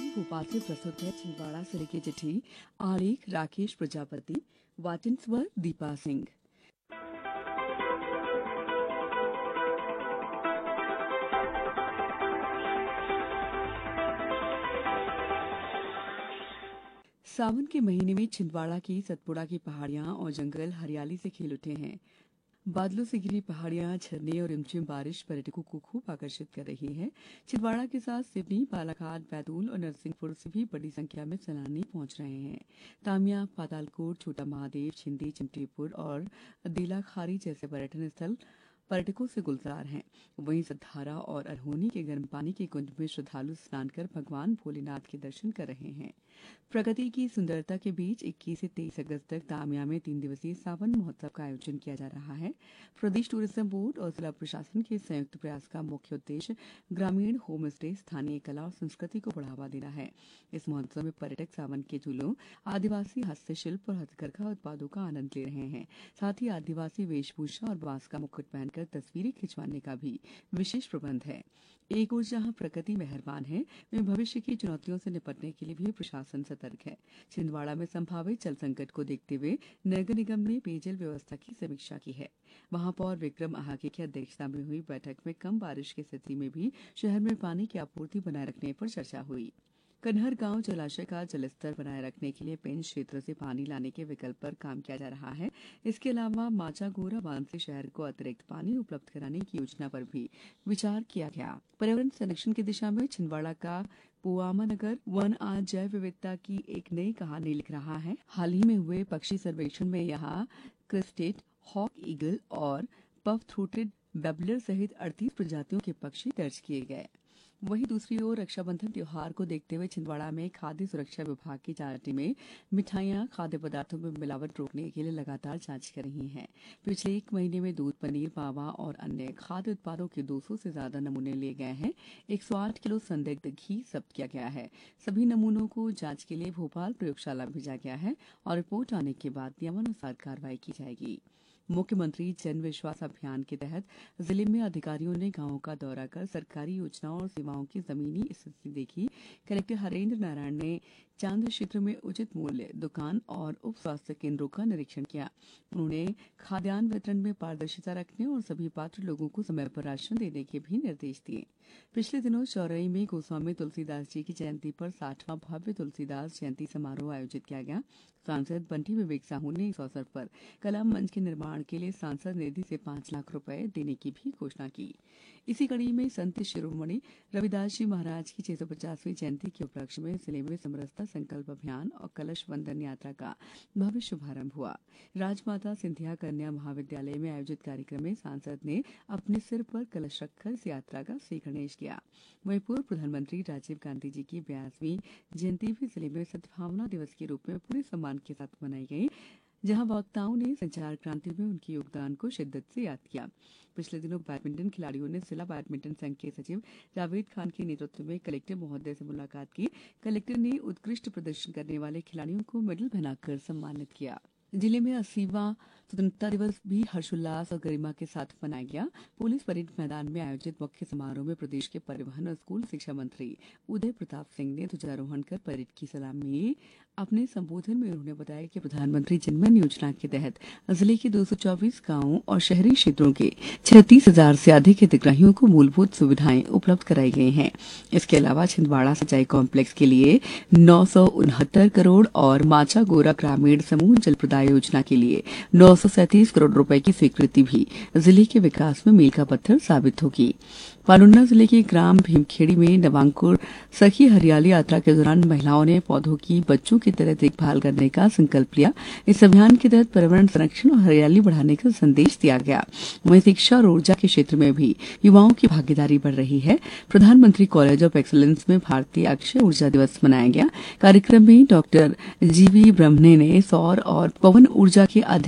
भोपाल से प्रस्तुत है छिंदवाड़ा जिले की चिट्ठी। आलेख राकेश प्रजापति, वाचन स्वर दीपा सिंह। सावन के महीने में छिंदवाड़ा की सतपुड़ा की पहाड़ियां और जंगल हरियाली से खिल उठे हैं। बादलों से घिरी पहाड़ियां, झरने और रिमझिम बारिश पर्यटकों को खूब आकर्षित कर रही है। छिंदवाड़ा के साथ सिवनी, बालाघाट, बैतूल और नरसिंहपुर से भी बड़ी संख्या में सैलानी पहुंच रहे हैं। तामिया, पातालकोट, छोटा महादेव, छिंदी, चिमटीपुर और अदेला खारी जैसे पर्यटन स्थल पर्यटकों से गुलजार हैं। वहीं सतधारा और अरहोनी के गर्म पानी के कुंड में श्रद्धालु स्नान कर भगवान भोलेनाथ के दर्शन कर रहे हैं। प्रकृति की सुंदरता के बीच 21 से 23 अगस्त तक तामिया में 3 दिवसीय सावन महोत्सव का आयोजन किया जा रहा है। प्रदेश टूरिज्म बोर्ड और जिला प्रशासन के संयुक्त प्रयास का मुख्य उद्देश्य ग्रामीण होम स्टे, स्थानीय कला और संस्कृति को बढ़ावा देना है। इस महोत्सव में पर्यटक सावन के झूलों, आदिवासी हस्तशिल्प और हथकरघा उत्पादों का आनंद ले रहे हैं। साथ ही आदिवासी वेशभूषा और बांस का मुकुट पहनकर तस्वीरें खिंचवाने का भी विशेष प्रबंध है। एक ओर जहां प्रकृति मेहरबान है, वहीं भविष्य की चुनौतियों से निपटने के लिए भी प्रशासन सतर्क है। छिंदवाड़ा में संभावित जल संकट को देखते हुए नगर निगम ने पेयजल व्यवस्था की समीक्षा की है। महापौर विक्रम आहागे की अध्यक्षता में हुई बैठक में कम बारिश की स्थिति में भी शहर में पानी की आपूर्ति बनाए रखने पर चर्चा हुई। कन्हर गांव जलाशय का जलस्तर बनाए रखने के लिए पेंच क्षेत्र से पानी लाने के विकल्प पर काम किया जा रहा है। इसके अलावा माचागोरा बांध से शहर को अतिरिक्त पानी उपलब्ध कराने की योजना पर भी विचार किया गया। पर्यावरण संरक्षण की दिशा में छिंदवाड़ा का पुआमा नगर वन आज जैव विविधता की एक नई कहानी लिख रहा है। हाल ही में हुए पक्षी सर्वेक्षण में यहाँ क्रिस्टेड, हॉक ईगल और पफ थ्रोटेड बैबलर सहित 38 प्रजातियों के पक्षी दर्ज किए गए। वहीं दूसरी ओर रक्षाबंधन त्योहार को देखते हुए छिंदवाड़ा में खाद्य सुरक्षा विभाग की जांच टीमें मिठाइयां, खाद्य पदार्थों में मिलावट रोकने के लिए लगातार जांच कर रही हैं। पिछले 1 महीने में दूध, पनीर, मावा और अन्य खाद्य उत्पादों के 200 से ज्यादा नमूने लिए गए हैं। 108 किलो संदिग्ध घी जब्त किया गया है। सभी नमूनों को जांच के लिए भोपाल प्रयोगशाला भेजा गया है और रिपोर्ट आने के बाद नियमानुसार कार्रवाई की जाएगी। मुख्यमंत्री जन विश्वास अभियान के तहत जिले में अधिकारियों ने गांवों का दौरा कर सरकारी योजनाओं और सेवाओं की जमीनी स्थिति देखी। कलेक्टर हरेंद्र नारायण ने चांद क्षेत्र में उचित मूल्य दुकान और उप स्वास्थ्य केंद्रों का निरीक्षण किया। उन्होंने खाद्यान्न वितरण में पारदर्शिता रखने और सभी पात्र लोगों को समय पर राशन देने के भी निर्देश दिए। पिछले दिनों चौरई में गोस्वामी तुलसीदास जी की जयंती पर 60वां भव्य तुलसीदास जयंती समारोह आयोजित किया गया। सांसद बंटी विवेक साहू ने इस अवसर पर कला मंच के निर्माण के लिए सांसद निधि से 5 लाख रुपए देने की भी घोषणा की। इसी कड़ी में संत शिरोमणि रविदास जी महाराज की 650वीं जयंती के उपलक्ष्य में जिले में समरसता संकल्प अभियान और कलश वंदन यात्रा का भव्य शुभारंभ हुआ। राजमाता सिंधिया कन्या महाविद्यालय में आयोजित कार्यक्रम में सांसद ने अपने सिर पर कलश रखकर इस यात्रा का श्री गणेश किया। वहीं पूर्व प्रधानमंत्री राजीव गांधी जी की 82वीं जयंती भी जिले में सद्भावना दिवस के रूप में पूरे सम्मान के साथ मनाई गई, जहां वक्ताओं ने संचार क्रांति में उनके योगदान को शिद्दत से याद किया। पिछले दिनों बैडमिंटन खिलाड़ियों ने जिला बैडमिंटन संघ के सचिव जावेद खान के नेतृत्व में कलेक्टर महोदय से मुलाकात की। कलेक्टर ने उत्कृष्ट प्रदर्शन करने वाले खिलाड़ियों को मेडल पहनाकर सम्मानित किया। जिले में 80वां स्वतंत्रता दिवस भी हर्षोल्लास और गरिमा के साथ मनाया गया। पुलिस परेड मैदान में आयोजित मुख्य समारोह में प्रदेश के परिवहन और स्कूल शिक्षा मंत्री उदय प्रताप सिंह ने ध्वजारोहण कर परेड की सलामी ली। अपने संबोधन में उन्होंने बताया कि प्रधानमंत्री जनमन योजना के तहत जिले के 224 गांवों और शहरी क्षेत्रों के 36,000 से अधिक हितग्राहियों को मूलभूत सुविधाएं उपलब्ध कराई गई हैं। इसके अलावा छिंदवाड़ा सिंचाई कॉम्प्लेक्स के लिए 969 करोड़ और माचागोरा ग्रामीण समूह जल प्रदाय योजना के लिए 937 करोड़ रुपए की स्वीकृति भी जिले के विकास में मील का पत्थर साबित होगी। पालुन्ना जिले के ग्राम भीमखेड़ी में नवांकुर सखी हरियाली यात्रा के दौरान महिलाओं ने पौधों की बच्चों की तरह देखभाल करने का संकल्प लिया। इस अभियान के तहत पर्यावरण संरक्षण और हरियाली बढ़ाने का संदेश दिया गया। वहीं शिक्षा और ऊर्जा के क्षेत्र में भी युवाओं की भागीदारी बढ़ रही है। प्रधानमंत्री कॉलेज ऑफ एक्सीलेंस में भारतीय अक्षय ऊर्जा दिवस मनाया गया। कार्यक्रम में डॉक्टर जीवी ब्रह्मणे ने सौर और पवन ऊर्जा के अधिक